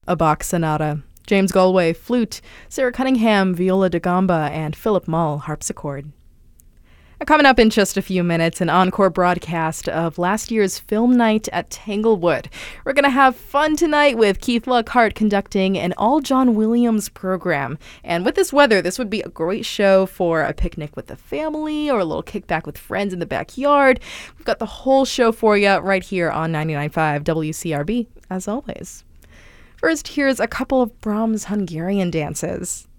a Bach sonata. James Galway, flute, Sarah Cunningham, viola da gamba, and Philip Mull, harpsichord. Coming up in just a few minutes, an encore broadcast of last year's film night at Tanglewood. We're going to have fun tonight with Keith Lockhart conducting an all John Williams program. And with this weather, this would be a great show for a picnic with the family or a little kickback with friends in the backyard. We've got the whole show for you right here on 99.5 WCRB, as always. First, here's a couple of Brahms Hungarian dances.